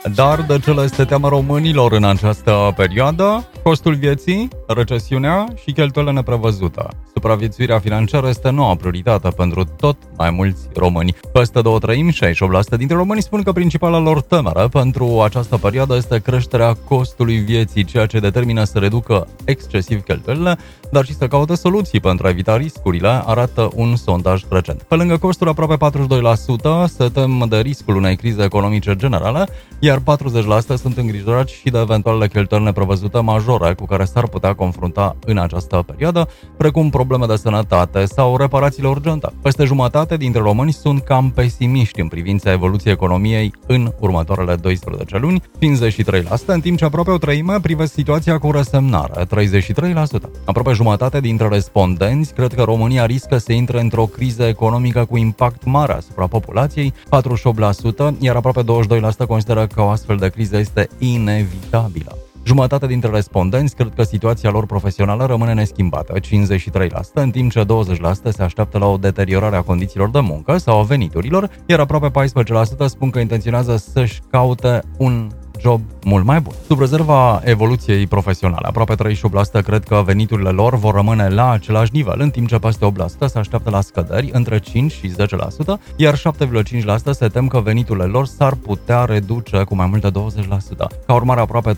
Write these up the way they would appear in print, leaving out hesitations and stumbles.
Dar de ce le este teamă românilor în această perioadă? Costul vieții, recesiunea și cheltuielile neprevăzute. Supraviețuirea financiară este noua prioritate pentru tot mai mulți români. Peste 2/3, 68% dintre români spun că principala lor temere pentru această perioadă este creșterea costului vieții, ceea ce determină să reducă excesiv cheltuielile, dar și să caute soluții pentru a evita riscurile, arată un sondaj recent. Pe lângă costuri, aproape 42% se tem de riscul unei crize economice generale, iar 40% sunt îngrijorați și de eventualele cheltuieli neprevăzute majore cu care s-ar putea confrunta în această perioadă, precum probleme de sănătate sau reparațiile urgente. Peste jumătate dintre români sunt cam pesimiști în privința evoluției economiei în următoarele 12 luni, 53%, în timp ce aproape o treime privesc situația cu resemnare, 33%. Aproape jumătate dintre respondenți cred că România riscă să intre într-o criză economică cu impact mare asupra populației, 48%, iar aproape 22% consideră că o astfel de criză este inevitabilă. Jumătate dintre respondenți cred că situația lor profesională rămâne neschimbată, 53%, în timp ce 20% se așteaptă la o deteriorare a condițiilor de muncă sau a veniturilor, iar aproape 14% spun că intenționează să-și caute un job mult mai bun. Sub rezerva evoluției profesionale, aproape 38% cred că veniturile lor vor rămâne la același nivel, în timp ce peste 8% se așteaptă la scăderi între 5 și 10%, iar 7,5% se tem că veniturile lor s-ar putea reduce cu mai mult de 20%. Ca urmare, aproape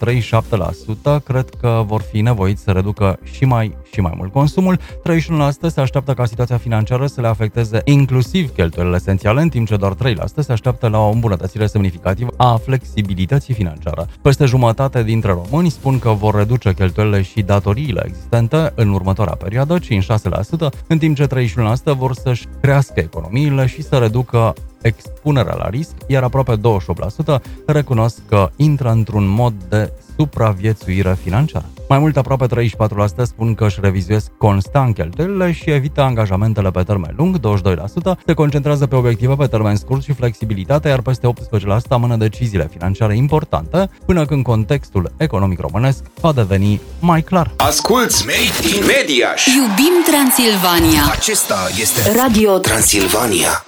37% cred că vor fi nevoiți să reducă și mai mult consumul, 31% se așteaptă ca situația financiară să le afecteze inclusiv cheltuielile esențiale, în timp ce doar 3% se așteaptă la o îmbunătățire semnificativă a flexibilității financiare. Peste jumătate dintre români spun că vor reduce cheltuielile și datoriile existente în următoarea perioadă, 5-6%, în timp ce 31% vor să-și crească economiile și să reducă expunerea la risc, iar aproape 28% recunosc că intră într-un mod de supraviețuire financiară. Mai mult, aproape 34% spun că își revizuiesc constant cheltuielile și evită angajamentele pe termen lung, 22% se concentrează pe obiective pe termen scurt și flexibilitate, iar peste 18% amână deciziile financiare importante, până când contextul economic românesc va deveni mai clar. Asculți Made in Mediaș! Iubim Transilvania! Acesta este Radio Transilvania!